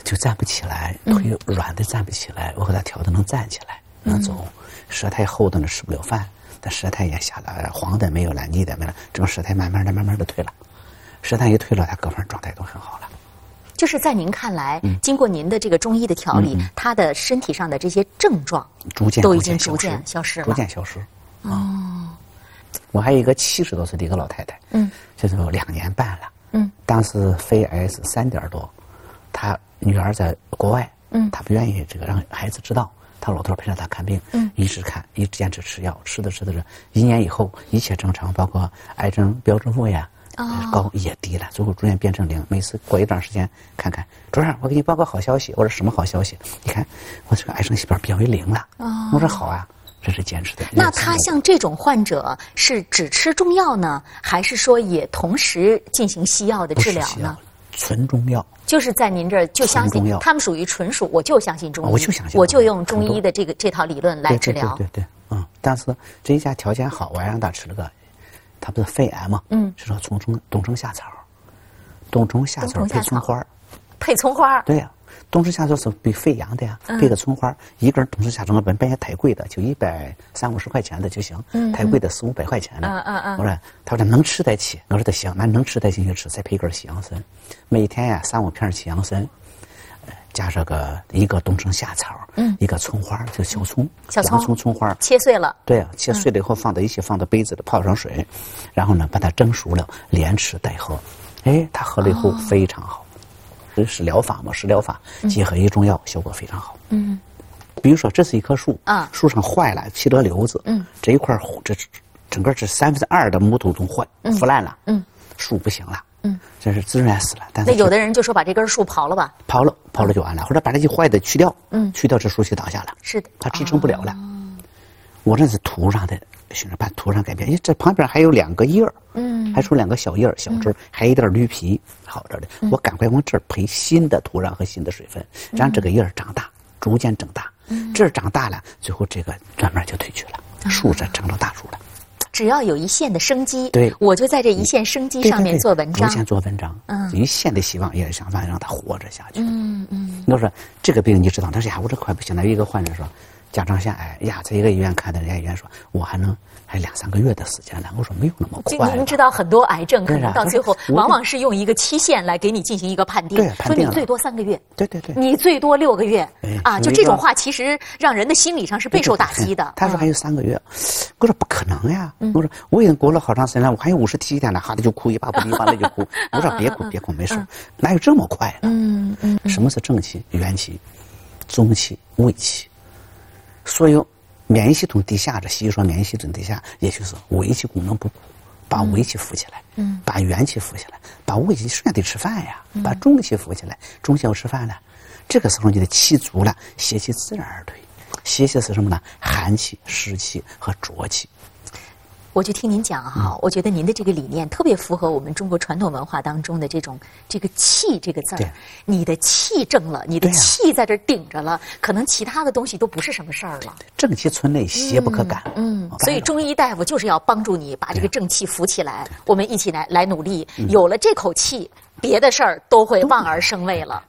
就站不起来，腿软的站不起来。我给他调的能站起来，能走。舌苔厚的呢吃不了饭，但舌苔也下来，黄的没有了，腻的没了，这种舌苔慢慢的退了。舌苔一退了，他各方面状态都很好了。 就是在您看来，经过您的这个中医的调理，他的身体上的这些症状都已经逐渐消失了。 逐渐消失。哦。我还有一个70多岁的一个老太太，就是2年半了，当时肺癌是3点多，她女儿在国外，她不愿意这个让孩子知道，她老头陪着她看病，一直看，一直坚持吃药，吃的1年以后一切正常，包括癌症标准负呀。高也低了，最后逐渐变成0。每次过一段时间看看，主任，我给你报个好消息。我说什么好消息？你看我这个癌症细胞变为0了。我说好啊，这是坚持的。 那他像这种患者是只吃中药呢，还是说也同时进行西药的治疗呢？ 纯中药。 就是在您这儿就相信他们属于纯属我就相信中医，我就用中医的这套理论来治疗。 对，但是这一家条件好，我还让他吃了个。他不是肺癌嘛？是说冬虫夏草，冬虫夏草配葱花， 配葱花。 对呀，冬虫夏草是被肺阳的呀，配个葱花，一根冬虫夏草本也太贵的，就130-150块钱的就行，太贵的400-500块钱的。我说，他说能吃得起，我说他行，那能吃得起就吃，再配一根西洋参，每天呀3-5片西洋参。加上一个冬虫夏草，一个葱花，就小葱，洋葱、葱花切碎了。 对啊，切碎了以后放到一起，放到杯子里泡上水，然后呢把它蒸熟了，连吃带喝。哎，他喝了以后非常好。这是疗法嘛，食疗法结合一中药，效果非常好。比如说这是一棵树，树上坏了，起了瘤子，这一块这整个这2/3的木头都腐烂了，树不行了。这是自然死了。但是那有的人就说把这根树刨了吧， 刨了就完了，或者把这些坏的去掉，去掉这树就倒下了。 是的， 它支撑不了了。我这是土上的，把土上改变，因为这旁边还有2个叶儿，还出2个小叶儿、小枝，还有一点绿皮，好着的。我赶快往这儿培新的土壤和新的水分，让这个叶儿长大，逐渐长大。这儿长大了，最后这个慢慢就退去了，树这成了大树了。 只要有一线的生机， 对， 我就在这一线生机上面做文章， 逐渐做文章，一线的希望也是想办法让它活着下去。你说这个病你知道，但是呀，我这快不行了。有一个患者说，甲状腺癌呀，在一个医院看的，人家医院说我还2-3个月的时间了。我说没有那么快。 您知道很多癌症可能到最后往往是用一个期限来给你进行一个判定，说你最多3个月， 对， 你最多6个月啊，就这种话其实让人的心理上是备受打击的。 他说还有3个月，我说不可能呀。我说我已经过了好长时间了，我还有57天了，哈的就哭，一把不离完了就哭。我说别哭，没事，哪有这么快呢？什么是正气、元气、中气、胃气？所有免疫系统低下的，西医说免疫系统低下，也就是胃气功能不顾，把胃气扶起来，把元气扶起来，把胃气，首先得吃饭呀，把中气扶起来，中气要吃饭了，这个时候你的气足了，邪气自然而退。邪气是什么呢？寒气、湿气和浊气。 我就听您讲哈，我觉得您的这个理念特别符合我们中国传统文化当中的这个气这个字儿。你的气正了，你的气在这顶着了，可能其他的东西都不是什么事儿了。 正气存内，邪不可干。 所以中医大夫就是要帮助你把这个正气扶起来。我们一起来努力，有了这口气，别的事儿都会望而生畏了。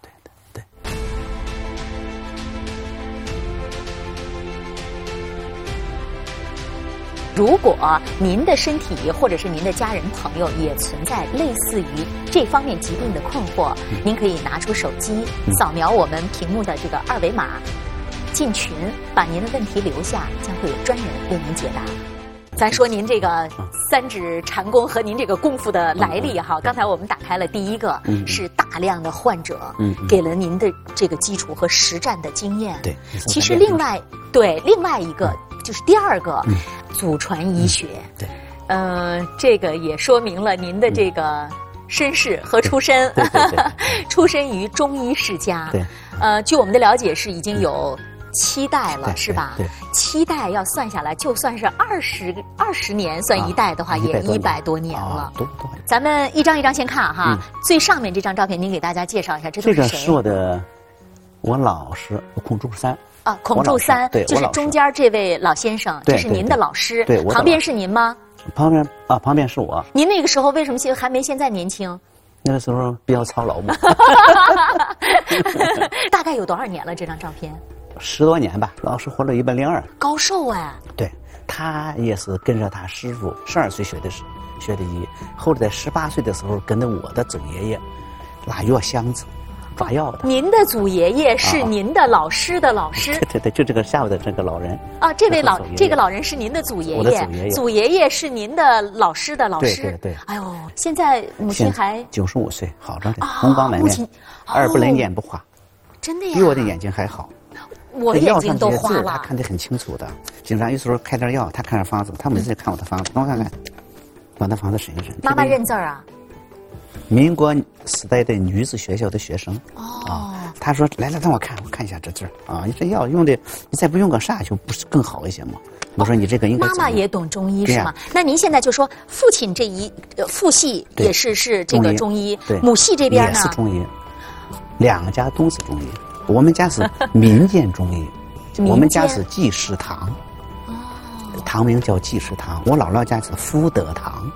如果您的身体或者是您的家人朋友也存在类似于这方面疾病的困惑，您可以拿出手机扫描我们屏幕的这个2维码，进群，把您的问题留下，将会有专人为您解答。咱说您这个3指禅功和您这个功夫的来历哈，刚才我们打开了第一个，是大量的患者给了您的这个基础和实战的经验。 对， 其实另外一个就是第2个，祖传医学。 对， 这个也说明了您的这个身世和出身，出身于中医世家。 对， 据我们的了解是已经有7代了，是吧？ 对 ，7代要算下来，就算是20年算一代的话，也100多年了。咱们一张一张先看哈，最上面这张照片，您给大家介绍一下，这都是谁？ 这个是我老师孔仲山。 孔仲山就是中间这位老先生，这是您的老师。 对， 旁边是您吗？ 旁边是我。 您那个时候为什么还没现在年轻？ 那个时候比较操劳嘛。 有多少年了？这张照片 10多年吧，老师活了102。 高寿哎。 对，他也是跟着他师傅，12岁学的医，后来在18岁的时候跟着我的祖爷爷拉药箱子。抓药的。 您的祖爷爷是您的老师的老师。 对对对，就这个下午的这个老人。 啊，这个老人是您的祖爷爷。 我的祖爷爷。 祖爷爷是您的老师的老师。 对对对。 哎呦，现在母亲还 95岁，好着呢，红光满面，耳不聋眼不花。 真的呀？ 比我的眼睛还好。 我的眼睛都花了。 他看得很清楚的，经常有时候开点药，他看点房子，他每次看我的房子，我看看，我的房子审一审。 妈妈认字儿啊？ 民国时代的女子学校的学生。哦。他说：“来，让我看一下这字儿啊！你这药用的，你再不用个啥，就不是更好一些吗？”我说：“你这个应该。” 妈妈也懂中医是吗？那您现在就说父亲这父系也是这个中医，母系这边呢也是中医，两家都是中医。我们家是民间中医，我们家是济世堂，堂名叫济世堂。我姥姥家是福德堂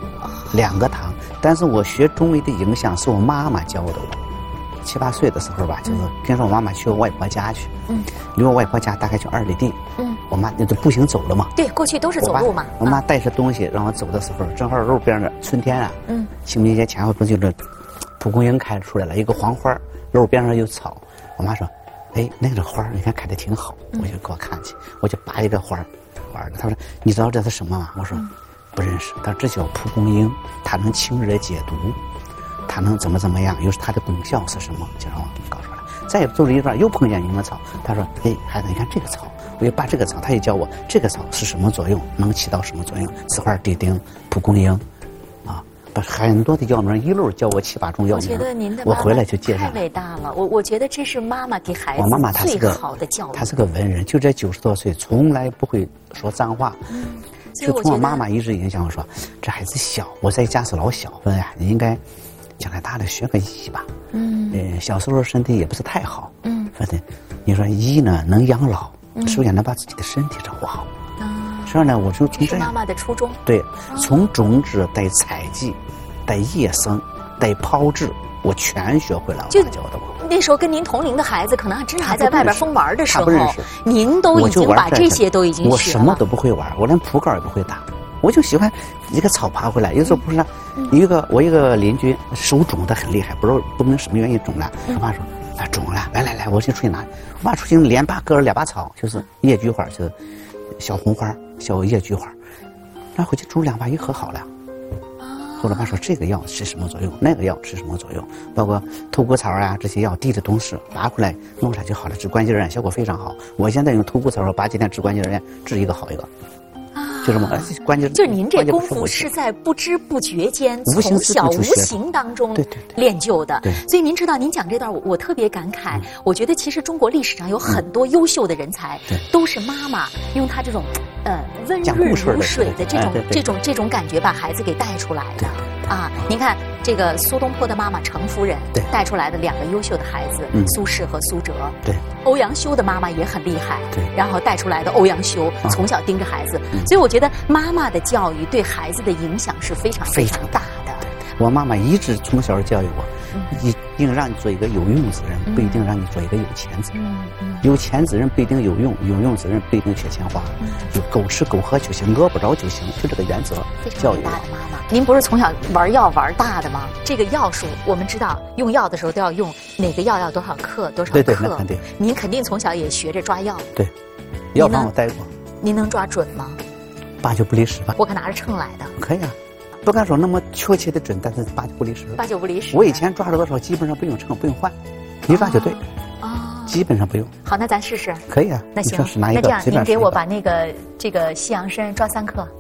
，2个堂。但是我学中医的影响是我妈妈教的我。7、8岁的时候吧，就是跟着我妈妈去我外婆家去，离我外婆家大概就2里地，我妈那就步行走了嘛。 对，过去都是走路嘛。 我妈带着东西让我走的时候，正好路边的春天啊，清明节前后不就是蒲公英开出来了，一个黄花，路边上有草。我妈说：“哎，那个花你看开的挺好。”我就给我看去，我就拔一个花，她说：“你知道这是什么吗？”我说：“不认识。”她说：“这叫蒲公英，它能清热解毒。”它能怎么样？又是它的功效是什么？就让我告诉他。再走了一段，又碰见一个草。他说：“哎，孩子，你看这个草。”我就把这个草，他也教我这个草是什么作用，能起到什么作用。紫花地丁、蒲公英，啊，把很多的药名一路教我7、8种药名。 我觉得您的我回来就介绍。 太伟大了！我觉得这是妈妈给孩子最好的教育。 她是个文人，就这90多岁，从来不会说脏话。就从我妈妈一直影响我说，这孩子小，我在家是老小，问呀，你应该。将来大了学个医吧，小时候身体也不是太好，反正你说医呢能养老，首先能把自己的身体照顾好，所以呢我就从这样。 妈妈的初衷。 对，从种植带采集，带野生，带炮制，我全学会了。 就教的我。那时候跟您同龄的孩子，可能真还在外边疯玩的时候，您都已经把这些都已经学了。 我什么都不会玩，我连扑克也不会打。我就喜欢一个草爬回来，有时候不是我一个邻居手肿得很厉害，不明什么原因肿了。我妈说啊肿了，来，我先出去拿。我妈出去连割了2把草，就是野菊花，就是小红花、小野菊花，然后回去煮2把一喝好了。后来妈说这个药是什么作用，那个药是什么作用，包括头骨草啊这些药滴的东西拔回来弄上就好了，治关节炎效果非常好。我现在用头骨草8几天治关节炎，治一个好一个。就这么关键， 就是您这功夫是在不知不觉间，从小无形当中练就的。所以您知道，您讲这段我特别感慨。我觉得其实中国历史上有很多优秀的人才，都是妈妈用她这种温润如水的这种感觉，把孩子给带出来的。啊，您看这个苏东坡的妈妈程夫人带出来的2个优秀的孩子，苏轼和苏辙。对，欧阳修的妈妈也很厉害。对，然后带出来的欧阳修从小盯着孩子，所以我觉得妈妈的教育对孩子的影响是非常非常大的。 我妈妈一直从小教育我，一定让你做一个有用之人，不一定让你做一个有钱之人。有钱之人不一定有用，有用之人不一定缺钱花。就够吃够喝就行，饿不着就行，就这个原则教育我。 您不是从小玩药玩大的吗？这个药数我们知道，用药的时候都要用哪个药要多少克多少克。 对，那肯定。 您肯定从小也学着抓药。对， 药房我带过。 您能抓准吗 ？8九不离10吧。 我可拿着秤来的。 可以啊，不敢说那么确切的准，但是8九不离10。 8九不离10。 我以前抓了多少，基本上不用称，不用换，一抓就对。基本上不用。 好，那咱试试。 可以啊。 那行，那这样您给我把这个西洋参抓3克。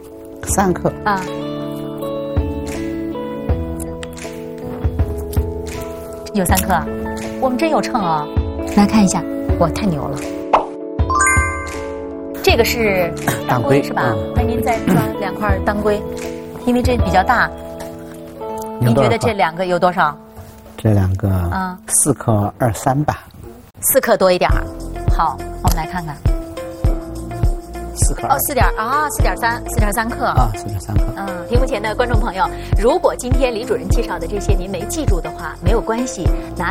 3克。啊。 有3克，我们真有秤啊！来看一下，哇，太牛了！这个是当归是吧？那您再抓2块当归，因为这比较大。您觉得这2个有多少？ 这2个4克23吧。 4克多一点。好，我们来看看。 4克。 4.3克。 4.3克。 屏幕前的观众朋友，如果今天李主任介绍的这些您没记住的话，没有关系，拿